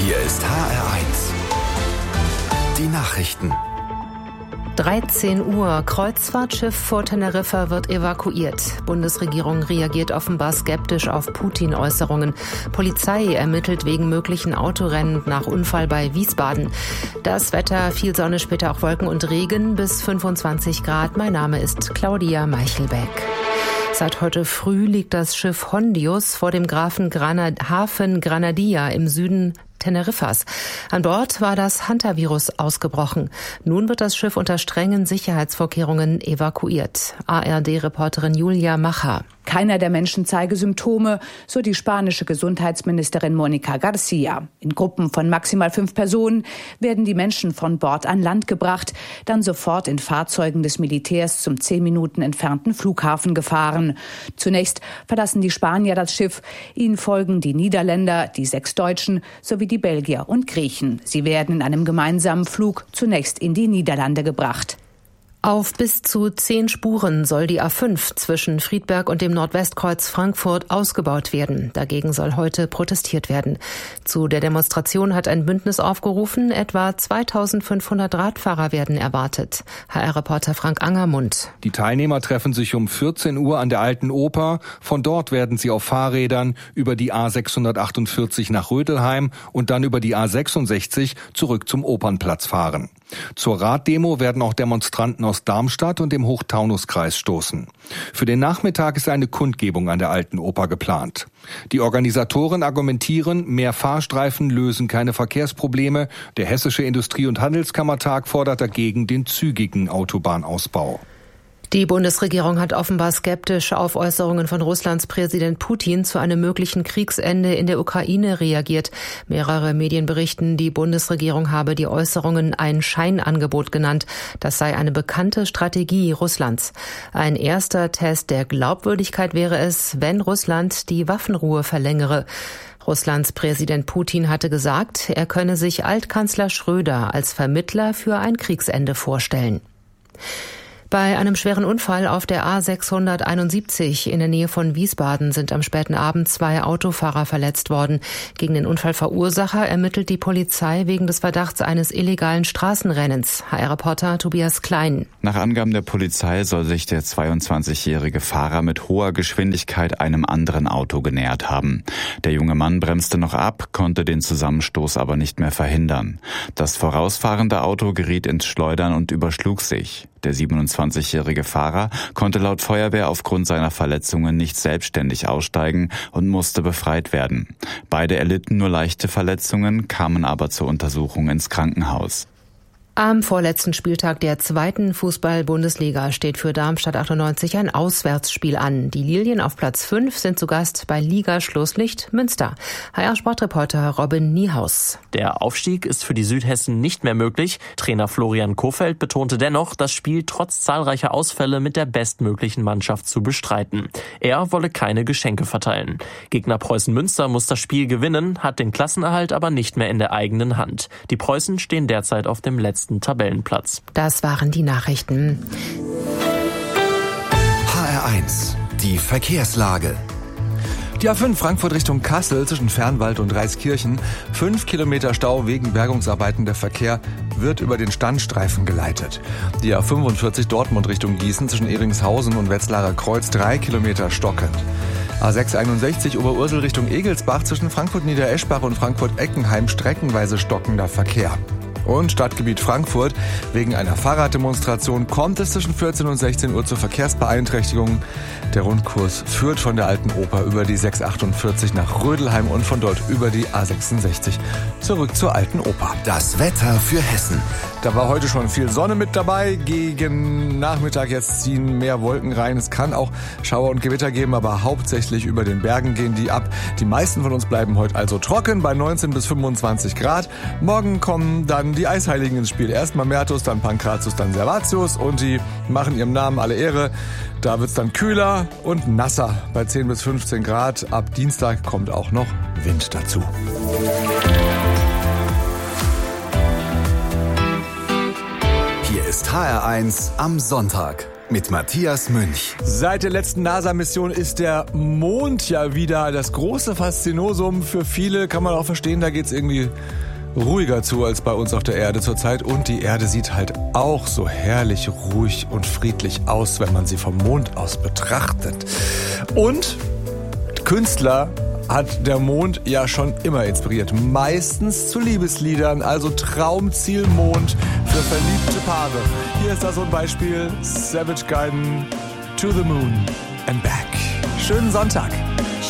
Hier ist HR1. Die Nachrichten. 13 Uhr. Kreuzfahrtschiff vor Teneriffa wird evakuiert. Bundesregierung reagiert offenbar skeptisch auf Putin-Äußerungen. Polizei ermittelt wegen möglichen Autorennen nach Unfall bei Wiesbaden. Das Wetter, viel Sonne, später auch Wolken und Regen bis 25 Grad. Mein Name ist Claudia Meichelbeck. Seit heute früh liegt das Schiff Hondius vor dem Hafen Granadilla im Süden Teneriffas. An Bord war das Hantavirus ausgebrochen. Nun wird das Schiff unter strengen Sicherheitsvorkehrungen evakuiert. ARD-Reporterin Julia Macher. Keiner der Menschen zeige Symptome, so die spanische Gesundheitsministerin Mónica García. In Gruppen von maximal 5 Personen werden die Menschen von Bord an Land gebracht, dann sofort in Fahrzeugen des Militärs zum 10 Minuten entfernten Flughafen gefahren. Zunächst verlassen die Spanier das Schiff. Ihnen folgen die Niederländer, die 6 Deutschen sowie die Belgier und Griechen. Sie werden in einem gemeinsamen Flug zunächst in die Niederlande gebracht. Auf bis zu 10 Spuren soll die A5 zwischen Friedberg und dem Nordwestkreuz Frankfurt ausgebaut werden. Dagegen soll heute protestiert werden. Zu der Demonstration hat ein Bündnis aufgerufen. Etwa 2500 Radfahrer werden erwartet. HR-Reporter Frank Angermund. Die Teilnehmer treffen sich um 14 Uhr an der Alten Oper. Von dort werden sie auf Fahrrädern über die A648 nach Rödelheim und dann über die A66 zurück zum Opernplatz fahren. Zur Raddemo werden auch Demonstranten aus Darmstadt und dem Hochtaunuskreis stoßen. Für den Nachmittag ist eine Kundgebung an der Alten Oper geplant. Die Organisatoren argumentieren, mehr Fahrstreifen lösen keine Verkehrsprobleme. Der Hessische Industrie- und Handelskammertag fordert dagegen den zügigen Autobahnausbau. Die Bundesregierung hat offenbar skeptisch auf Äußerungen von Russlands Präsident Putin zu einem möglichen Kriegsende in der Ukraine reagiert. Mehrere Medien berichten, die Bundesregierung habe die Äußerungen ein Scheinangebot genannt. Das sei eine bekannte Strategie Russlands. Ein erster Test der Glaubwürdigkeit wäre es, wenn Russland die Waffenruhe verlängere. Russlands Präsident Putin hatte gesagt, er könne sich Altkanzler Schröder als Vermittler für ein Kriegsende vorstellen. Bei einem schweren Unfall auf der A671 in der Nähe von Wiesbaden sind am späten Abend 2 Autofahrer verletzt worden. Gegen den Unfallverursacher ermittelt die Polizei wegen des Verdachts eines illegalen Straßenrennens. HR-Reporter Tobias Klein. Nach Angaben der Polizei soll sich der 22-jährige Fahrer mit hoher Geschwindigkeit einem anderen Auto genähert haben. Der junge Mann bremste noch ab, konnte den Zusammenstoß aber nicht mehr verhindern. Das vorausfahrende Auto geriet ins Schleudern und überschlug sich. Der 27-jährige Fahrer konnte laut Feuerwehr aufgrund seiner Verletzungen nicht selbstständig aussteigen und musste befreit werden. Beide erlitten nur leichte Verletzungen, kamen aber zur Untersuchung ins Krankenhaus. Am vorletzten Spieltag der 2. Fußball-Bundesliga steht für Darmstadt 98 ein Auswärtsspiel an. Die Lilien auf Platz 5 sind zu Gast bei Liga-Schlusslicht Münster. HR-Sportreporter Robin Niehaus. Der Aufstieg ist für die Südhessen nicht mehr möglich. Trainer Florian Kohfeldt betonte dennoch, das Spiel trotz zahlreicher Ausfälle mit der bestmöglichen Mannschaft zu bestreiten. Er wolle keine Geschenke verteilen. Gegner Preußen Münster muss das Spiel gewinnen, hat den Klassenerhalt aber nicht mehr in der eigenen Hand. Die Preußen stehen derzeit auf dem letzten Tabellenplatz. Das waren die Nachrichten. HR1, die Verkehrslage. Die A5 Frankfurt Richtung Kassel zwischen Fernwald und Reiskirchen. 5 Kilometer Stau wegen Bergungsarbeiten. Der Verkehr wird über den Standstreifen geleitet. Die A45 Dortmund Richtung Gießen zwischen Eringshausen und Wetzlarer Kreuz 3 Kilometer stockend. A661 Oberursel Richtung Egelsbach zwischen Frankfurt-Niedereschbach und Frankfurt-Eckenheim streckenweise stockender Verkehr. Und Stadtgebiet Frankfurt. Wegen einer Fahrraddemonstration kommt es zwischen 14 und 16 Uhr zu Verkehrsbeeinträchtigungen. Der Rundkurs führt von der Alten Oper über die 648 nach Rödelheim und von dort über die A66 zurück zur Alten Oper. Das Wetter für Hessen. Da war heute schon viel Sonne mit dabei. Gegen Nachmittag jetzt ziehen mehr Wolken rein. Es kann auch Schauer und Gewitter geben, aber hauptsächlich über den Bergen gehen die ab. Die meisten von uns bleiben heute also trocken bei 19 bis 25 Grad. Morgen kommen dann die Eisheiligen ins Spiel. Erst Mamertus, dann Pankratius, dann Servatius und die machen ihrem Namen alle Ehre. Da wird's dann kühler und nasser bei 10 bis 15 Grad. Ab Dienstag kommt auch noch Wind dazu. Hier ist HR1 am Sonntag mit Matthias Münch. Seit der letzten NASA-Mission ist der Mond ja wieder das große Faszinosum für viele. Kann man auch verstehen, da geht's irgendwie ruhiger zu als bei uns auf der Erde zurzeit. Und die Erde sieht halt auch so herrlich ruhig und friedlich aus, wenn man sie vom Mond aus betrachtet. Und Künstler hat der Mond ja schon immer inspiriert. Meistens zu Liebesliedern, also Traumziel Mond für verliebte Paare. Hier ist da so ein Beispiel. Savage Garden, To the Moon and Back. Schönen Sonntag.